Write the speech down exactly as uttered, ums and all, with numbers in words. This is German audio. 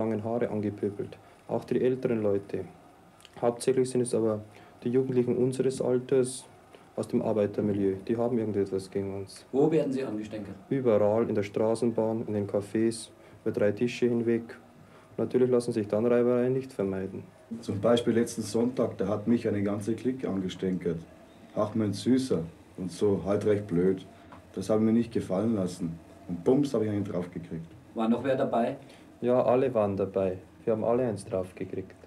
langen Haare angepöbelt. Auch die älteren Leute. Hauptsächlich sind es aber die Jugendlichen unseres Alters aus dem Arbeitermilieu. Die haben irgendetwas gegen uns. Wo werden sie angestänkert? Überall, in der Straßenbahn, in den Cafés, über drei Tische hinweg. Natürlich lassen sich dann Reibereien nicht vermeiden. Zum Beispiel letzten Sonntag, da hat mich eine ganze Clique angestänkert. Ach, mein Süßer. Und so, halt recht blöd. Das habe ich mir nicht gefallen lassen. Und bums, habe ich einen draufgekriegt. War noch wer dabei? Ja, alle waren dabei. Wir haben alle eins draufgekriegt.